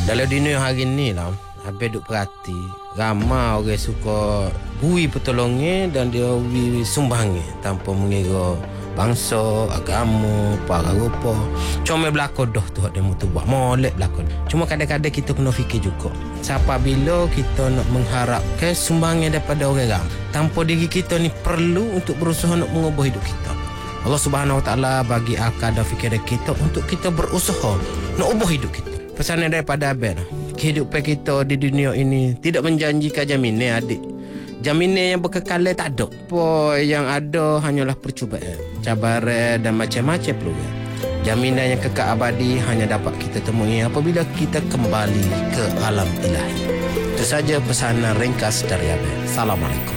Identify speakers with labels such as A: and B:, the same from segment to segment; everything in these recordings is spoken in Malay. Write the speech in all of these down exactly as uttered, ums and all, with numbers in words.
A: Dalam dunia hari ni lah, habis duk perhati, ramai orang suka bui pertolongan dan dia bui sumbangan tanpa mengira bangsa, agama, para rupa. Cuma berlaku dah tu ada mutubah, molek berlaku. Cuma kadang-kadang kita kena fikir juga, siapa bila kita nak mengharapkan sumbangan daripada orang ramai, tanpa diri kita ni perlu untuk berusaha nak mengubah hidup kita. Allah Subhanahu Wa Taala bagi akal dan fikiran kita untuk kita berusaha nak ubah hidup kita. Pesanan daripada Abel, kehidupan kita di dunia ini tidak menjanjikan jaminan, adik. Jaminan yang berkekalan tak ada. Apa yang ada hanyalah percubaan, cabaran dan macam-macam peluang. Jaminan yang kekal abadi hanya dapat kita temui apabila kita kembali ke alam ilahi. Itu saja pesanan ringkas dari Abel. Assalamualaikum.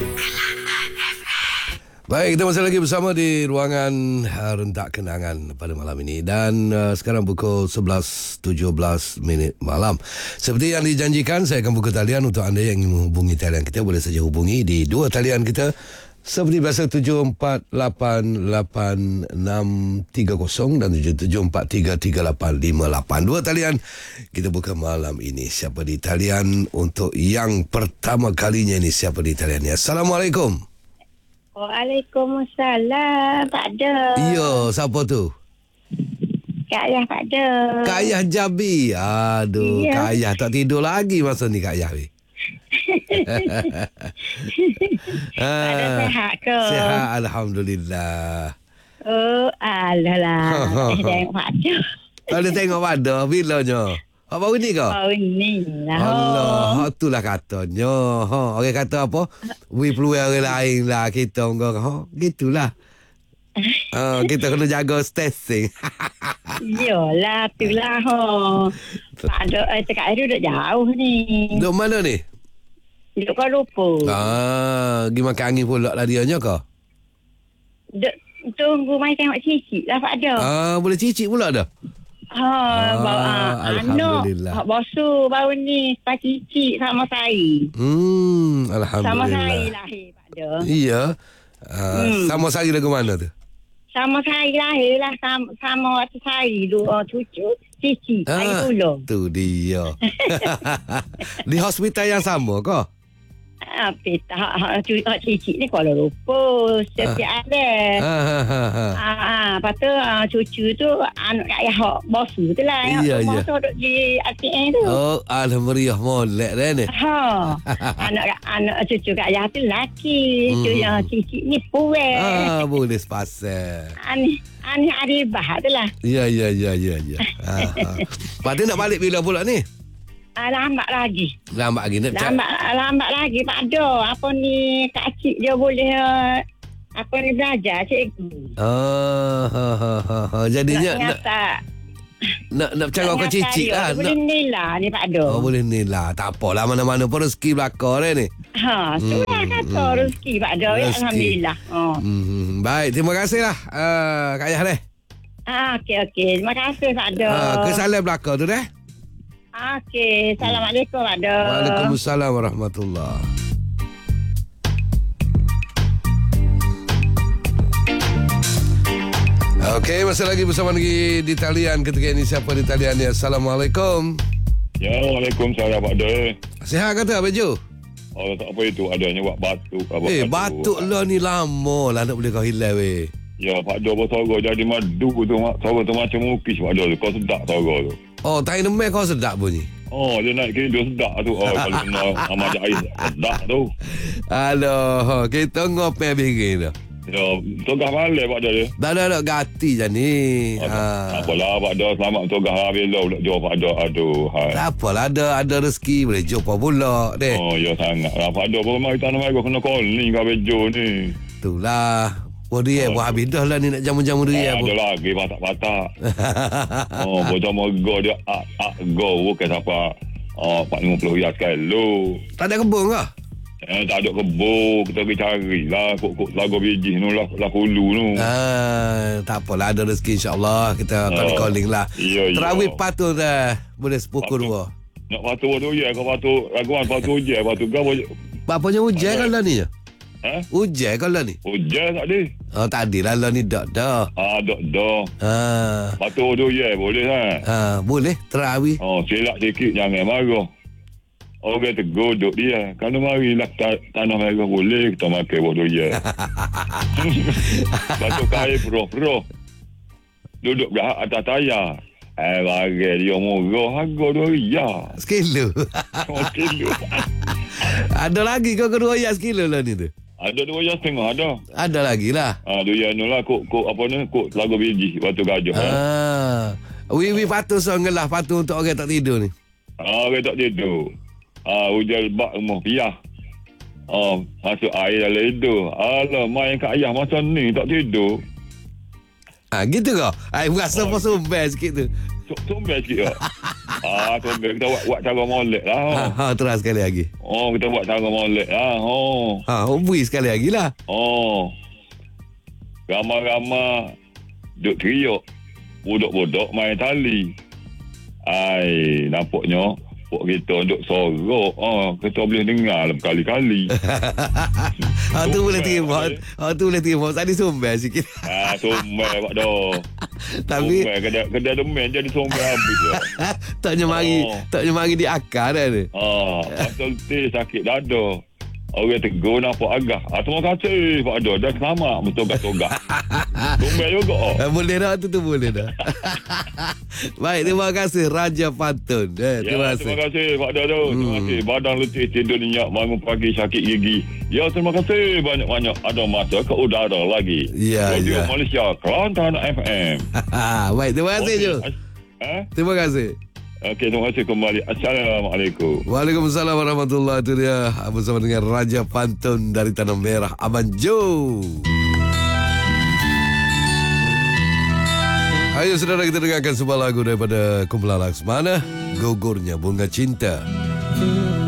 B: Baik, kita masih lagi bersama di ruangan uh, Rentak Kenangan pada malam ini. Dan uh, sekarang pukul sebelas tujuh belas minit malam. Seperti yang dijanjikan, saya akan buka talian untuk anda yang ingin menghubungi talian kita. Boleh saja hubungi di dua talian kita. Seperti biasa tujuh empat lapan lapan enam tiga kosong dan tujuh tujuh empat tiga tiga lapan lima lapan. Dua talian kita buka malam ini. Siapa di talian untuk yang pertama kalinya ini? Siapa di talian ni? Assalamualaikum.
C: Waalaikumsalam, Pak ada.
B: Ya, siapa tu?
C: Kak Ayah, Pak ada.
B: Kak Ayah Jabi. Aduh,
C: ya.
B: Kak Ayah tak tidur lagi masa ni Kak Ayah ni.
C: Pak ada sehat ke?
B: Sehat, Alhamdulillah.
C: Oh, alah lah. Eh, tengok Pak ada.
B: Kalau tengok pada, bilanya? Apa baru ni kau?
C: Oh, ni lah.
B: Allah, itulah katanya. Ha, orang kata apa? We peluang orang lain lah kita. Ha, gitulah. Ha, kita kena jaga stacing.
C: Yolah, itulah. Ha. Pak ada, eh, cakap air duduk jauh ni.
B: Duduk mana ni?
C: Duduk Kuala Lumpur.
B: Ah, pergi makan angin pula lah dianya kau?
C: Duduk, tunggu mai tengok cicit lah, Pak ada.
B: Ah, boleh cicit pula dah?
C: Ha,
B: Ah,
C: bawa anak,
B: Alhamdulillah.
C: hak bosu baru ni Pak cicit sama saya.
B: Hmm,
C: Sama
B: Alhamdulillah.
C: saya lahir, Pak ada.
B: Iya. Uh, hmm. Sama sari lagu mana tu?
C: Sama saya lahir lah, sama, sama waktu saya dua cucu, cici, saya tolong.
B: Tu dia. Di hospital yang sama ke?
C: Apa tak, cucu cici ni Kuala Lumpur, setiap ada.
B: Ha ha ha ha.
C: Ah, ah, lepas tu ah, cucu tu anak Kak Ayah hak bosu tu lah.
B: Iya, iya.
C: Bosu duduk di A T M tu.
B: Oh, alhamdulillah molek dah ni.
C: Ha, anak anak cucu Kak Ayah tu lelaki,
B: Hmm.
C: cucu yang cici ni puan.
B: Ah, boleh sepasal.
C: Ani ani Aribah tu lah.
B: Ya ya ya ya ya. Ha ha. Lepas tu nak balik bila pula ni?
C: Ah, lambat lagi.
B: Lambat lagi nak
C: Lambat lambat lagi Pak Do. Apa ni Kak Cik dia boleh uh, apa ni belajar cikgu.
B: Ah, ha ha ha ha. Jadinya nak nak
C: tak
B: nak, nak bercara ke cicit lah.
C: Boleh
B: Nak,
C: nilai ni Pak Do.
B: oh, boleh ni lah. Tak apalah, mana-mana pun rezeki belakang dah ni.
C: Ha, tu lah
B: Hmm,
C: kata
B: hmm.
C: rezeki Pak Do. Ya,
B: Rezeki.
C: alhamdulillah. Oh.
B: Hmm, baik, terima kasih lah uh, Kak Ayah deh.
C: Ah, okey okey. Terima kasih Pak Do.
B: Uh, kesalan belakang tu deh.
C: Okey, assalamualaikum Pak Do.
B: Waalaikumsalam warahmatullahi. Okey, masih lagi bersama lagi di talian ketika ini. Siapa di talian ni? Assalamualaikum.
D: Ya, Waalaikumsalam Pak Do.
B: Sihat kata Abang Jo?
D: Oh, tak apa itu. Adanya buat batuk. Abang
B: Eh, batuk lah ni lama lah nak boleh kau hilang weh.
D: Ya, Pak Do bersorok jadi madu tu. Sorok tu macam mukis Pak Do tu. Kau sedap sorok tu.
B: Oh, tai nemek kau sedap bunyi.
D: Oh, dia naik kereta sedap tu. Oh, kalau kena amat air sedap tu.
B: Aduh, kita ngopek bikin tu.
D: Ya, togah balik Pak Do dia.
B: Dah dah dah gati je ni.
D: Oh,
B: Ha.
D: tak apalah Pak Do. Selamat togah habis lah. Pula jauh Pak Do. Aduh, hai.
B: Tak apalah, ada ada rezeki boleh jumpa pula deh.
D: Oh, ya sangat. Lah, Pak Do pun mari tanam air. Kau kena calling kau bejo ni.
B: Itulah. Buat dia, buat habis dah lah ni nak jamu-jamu dia.
D: Eh, ada lagi patak-patak. Oh, bocor moga dia ak ak go bukan siapa. Oh, empat lima puluh riyal sekali.
B: Tak ada kebun ke?
D: Eh, tak ada kebun. Kita pergi cari lah. Kok-kok lagu biji ni lah, lah hulu tu.
B: Ah, tak apalah, ada rezeki insyaAllah. Kita
D: Oh,
B: calling calling lah.
D: iya, iya.
B: Terawih patut dah. Boleh sepukul dua.
D: Nak patuh tu je. Kau patuh. Laguan patuh je. Patuh kau.
B: Bapaknya hujan kan lah ni?
D: Ha?
B: Hujan kau lah ni?
D: Hujan tak ada.
B: Oh, tak ada lah lah ni dak dah.
D: Ah, dok dah.
B: Ha.
D: Patuh tu ya, boleh kan?
B: Ha, boleh terawih.
D: Oh, silap sikit jangan marah. Orang tegur duk dia. Kalau marilah ta- tanah merah boleh kita makan buah doya. Batuk kain peroh-peroh. Duduk belakang atas tayar. Eh, bagai dia murah harga doya.
B: Sekilo.
D: Oh, kilo.
B: Ada lagi kau kedua ya sekilo lah ni tu.
D: Ada doya setengah ada.
B: Ada lagi lah.
D: Ah, doya ni lah kok kok apa ni? Kok lagu biji batu gajah. Ha?
B: Ah. Wiwi patuh so ngelah patuh untuk orang tak tidur ni.
D: Ah, orang tak tidur. Ah, hujan bak rumah piah. Ah, masuk air dalam itu. Alah, main kat ayah masa ni tak tidur.
B: Ha, gitu kau. Ai rasa apa sumber sikit tu.
D: Sombel sikit tak? Ah, sombel. Kita buat, buat cara molek lah.
B: Ha, ha terus sekali lagi.
D: Oh, kita buat cara molek lah. Oh.
B: Ha, ubui sekali lagi lah.
D: Oh. Ramai-ramai duk teriak. Budak-budak main tali. Ai, nampaknya pok kita duk sorok. Oh, kita boleh dengar berkali-kali.
B: Ha, tu boleh
D: Sumbel,
B: terima. Ha, tu boleh terima. Tadi sumber sikit.
D: Ah, sombel pak dah.
B: Tapi
D: Sombel, kedai, kedai demen jadi sombel habis lah.
B: taknya mari,
D: Oh.
B: taknya mari di akar dah tu.
D: Ah, pasal teh sakit dada. Orang tegur nampak agak. Ah, terima kasih Pak Ado. Dah selamat bertogak-togak. Sombel juga.
B: Ha, boleh dah tu tu boleh dah. Baik, terima kasih Raja Pantun. Eh, terima
D: Ya,
B: kasih.
D: terima kasih Pak Ado. Terima kasih. Badan letih, tidur nyenyak, bangun pagi sakit gigi. Ya, terima kasih banyak-banyak. Ada masa ke udara lagi.
B: Ya,
D: Radio
B: ya.
D: Malaysia, Kelantan F M.
B: Baik, terima kasih Jo.
D: Ha?
B: Terima kasih.
D: Okey, terima kasih kembali. Assalamualaikum.
B: Waalaikumsalam warahmatullahi wabarakatuh. Itu dia bersama dengan Raja Pantun dari Tanah Merah, Abang Jo. Ayo saudara, kita dengarkan sebuah lagu daripada kumpulan Laksmana, Gugurnya Bunga Cinta.